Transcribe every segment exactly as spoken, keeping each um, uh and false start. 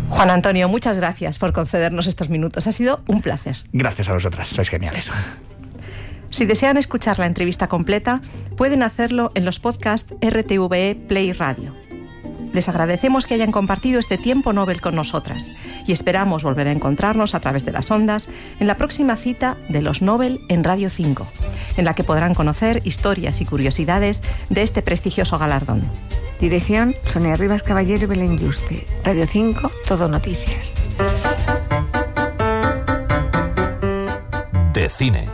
Juan Antonio, muchas gracias por concedernos estos minutos. Ha sido un placer. Gracias a vosotras, sois geniales. Si desean escuchar la entrevista completa, pueden hacerlo en los podcasts R T V E Play Radio. Les agradecemos que hayan compartido este tiempo Nobel con nosotras y esperamos volver a encontrarnos a través de las ondas en la próxima cita de los Nobel en Radio cinco, en la que podrán conocer historias y curiosidades de este prestigioso galardón. Dirección: Sonia Rivas Caballero y Belén Yuste. Radio cinco, Todo Noticias. De cine.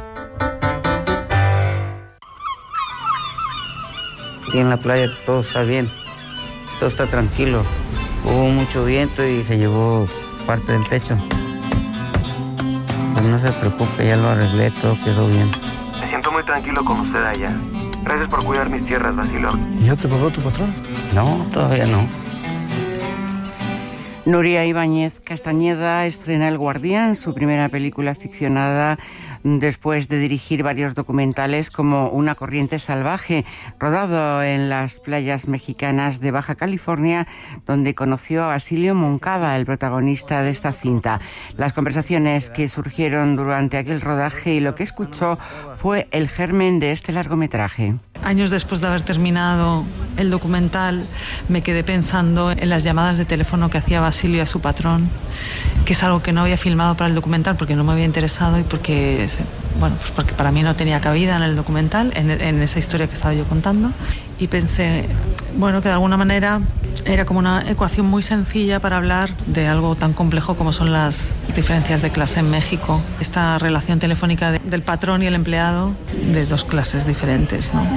Aquí en la playa todo está bien, todo está tranquilo. Hubo mucho viento y se llevó parte del techo. Pues no se preocupe, ya lo arreglé, todo quedó bien. Me siento muy tranquilo con usted allá. Gracias por cuidar mis tierras, Basilio. ¿Y ya te pagó tu patrón? No, todavía no. Nuria Ibáñez Castañeda estrena El Guardián, su primera película ficcionada después de dirigir varios documentales como Una corriente salvaje, rodado en las playas mexicanas de Baja California, donde conoció a Basilio Moncada, el protagonista de esta cinta. Las conversaciones que surgieron durante aquel rodaje y lo que escuchó fue el germen de este largometraje. Años después de haber terminado el documental, me quedé pensando en las llamadas de teléfono que hacía Basilio a su patrón, que es algo que no había filmado para el documental porque no me había interesado y porque, bueno, pues porque para mí no tenía cabida en el documental, en, en esa historia que estaba yo contando. Y pensé, bueno, que de alguna manera era como una ecuación muy sencilla para hablar de algo tan complejo como son las diferencias de clase en México. Esta relación telefónica de, del patrón y el empleado de dos clases diferentes, ¿no?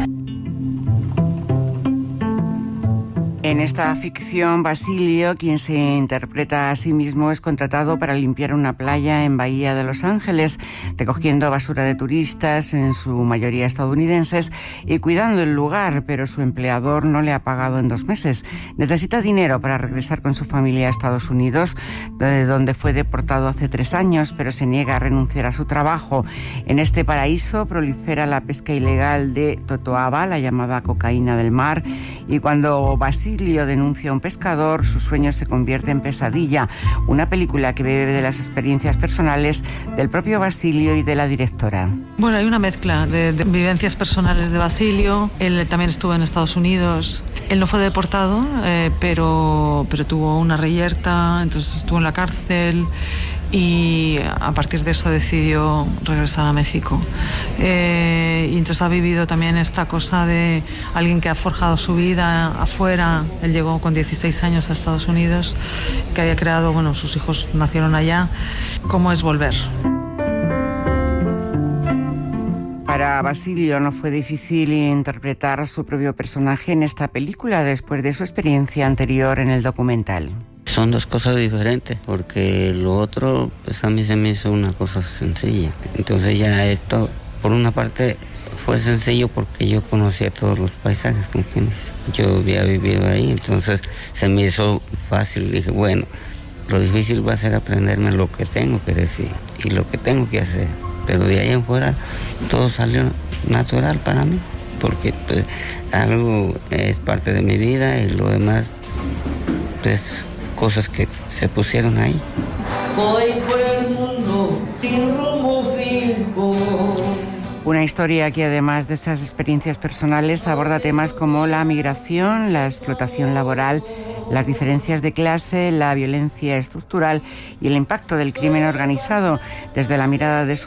En esta ficción, Basilio, quien se interpreta a sí mismo, es contratado para limpiar una playa en Bahía de Los Ángeles, recogiendo basura de turistas, en su mayoría estadounidenses, y cuidando el lugar, pero su empleador no le ha pagado en dos meses. Necesita dinero para regresar con su familia a Estados Unidos, de donde fue deportado hace tres años, pero se niega a renunciar a su trabajo. En este paraíso prolifera la pesca ilegal de totoaba, la llamada cocaína del mar, y cuando Basilio denuncia a un pescador, su sueño se convierte en pesadilla. Una película que bebe de las experiencias personales del propio Basilio y de la directora. Bueno, hay una mezcla de, de vivencias personales de Basilio. Él también estuvo en Estados Unidos. Él no fue deportado, eh, pero, pero tuvo una reyerta, entonces estuvo en la cárcel y a partir de eso decidió regresar a México. Eh, y entonces ha vivido también esta cosa de alguien que ha forjado su vida afuera. Él llegó con dieciséis años a Estados Unidos, que había creado, bueno, sus hijos nacieron allá. ¿Cómo es volver? Para Basilio no fue difícil interpretar a su propio personaje en esta película después de su experiencia anterior en el documental. Son dos cosas diferentes, porque lo otro, pues a mí se me hizo una cosa sencilla. Entonces ya esto, por una parte, fue sencillo porque yo conocía todos los paisajes, como quien dice. Yo había vivido ahí, entonces se me hizo fácil. Dije, bueno, lo difícil va a ser aprenderme lo que tengo que decir y lo que tengo que hacer. Pero de ahí en fuera todo salió natural para mí, porque pues algo es parte de mi vida y lo demás, pues cosas que se pusieron ahí. Voy por el mundo sin rumbo fijo. Una historia que, además de esas experiencias personales, aborda temas como la migración, la explotación laboral, las diferencias de clase, la violencia estructural y el impacto del crimen organizado desde la mirada de su